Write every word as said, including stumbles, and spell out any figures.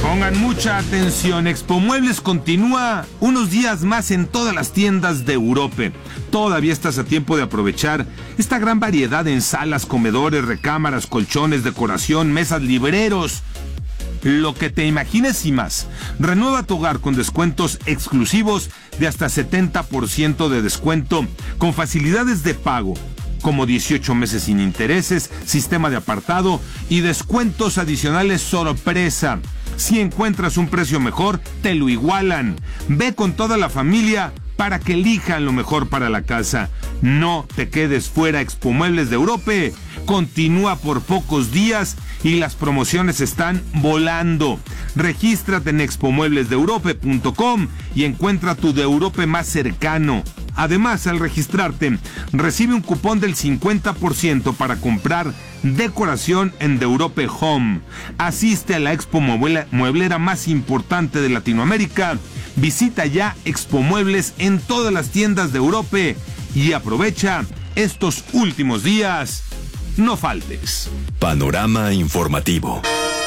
Pongan mucha atención, Expo Muebles continúa unos días más en todas las tiendas de Europa. Todavía estás a tiempo de aprovechar esta gran variedad en salas, comedores, recámaras, colchones, decoración, mesas, libreros. Lo que te imagines y más. Renueva tu hogar con descuentos exclusivos de hasta setenta por ciento de descuento, con facilidades de pago, como dieciocho meses sin intereses, sistema de apartado y descuentos adicionales sorpresa. Si encuentras un precio mejor, te lo igualan. Ve con toda la familia para que elijan lo mejor para la casa. No te quedes fuera. Expo Muebles de Europa continúa por pocos días y las promociones están volando. Regístrate en expo muebles de europa punto com y encuentra tu de Europa más cercano. Además, al registrarte, recibe un cupón del cincuenta por ciento para comprar decoración en de Europa Home. Asiste a la expo mueblera más importante de Latinoamérica. Visita ya Expo Muebles en todas las tiendas de Europa y aprovecha estos últimos días. No faltes. Panorama informativo.